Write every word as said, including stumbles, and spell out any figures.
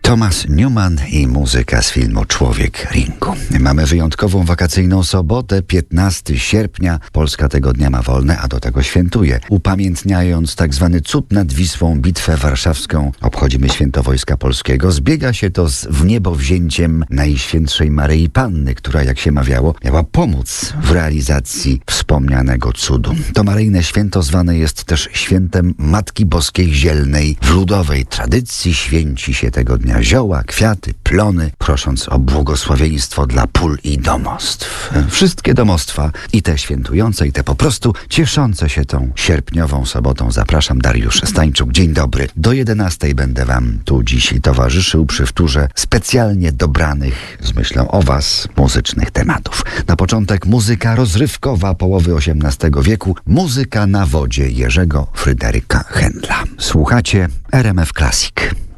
Thomas Newman i muzyka z filmu Człowiek Ringu. Mamy wyjątkową wakacyjną sobotę, piętnastego sierpnia. Polska tego dnia ma wolne, a do tego świętuje. Upamiętniając tak zwany cud nad Wisłą, bitwę warszawską, obchodzimy święto Wojska Polskiego. Zbiega się to z wniebowzięciem Najświętszej Maryi Panny, która, jak się mawiało, miała pomóc w realizacji wspomnianego cudu. To maryjne święto zwane jest też świętem Matki Boskiej Zielnej. W ludowej tradycji święci się tego dnia zioła, kwiaty, plony, prosząc o błogosławieństwo dla pól i domostw. Wszystkie domostwa, i te świętujące, i te po prostu cieszące się tą sierpniową sobotą. Zapraszam, Dariusz Stańczuk. Dzień dobry. Do jedenastej będę wam tu dzisiaj towarzyszył przy wtórze specjalnie dobranych, z myślą o was, muzycznych tematów. Na początek muzyka rozrywkowa połowy osiemnastego wieku, muzyka na wodzie Jerzego Fryderyka Händla. Słuchacie R M F Classic.